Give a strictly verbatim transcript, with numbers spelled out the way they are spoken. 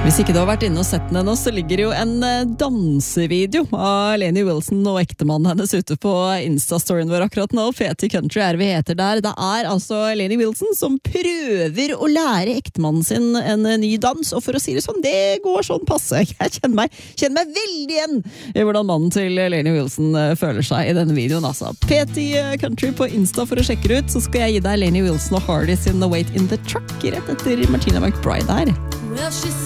Hvis ikke du har vært inne og sett den ennå, så ligger jo en dansevideo av Lainey Wilson og ektemannen hennes ute på Insta-storyen vår akkurat nå. P T Country er vi heter der. Det er altså Lainey Wilson som prøver å lære ektemannen sin en ny dans, og for å si det sånn, det går sånn passe. Jeg kjenner meg, kjenner meg veldig igjen i hvordan mannen til Lainey Wilson føler seg i denne videoen. Altså. P T Country på Insta for å sjekke det ut, så skal jeg gi deg Lainey Wilson og Hardy sin The Wait in the Truck rett etter Martina McBride her. Well, she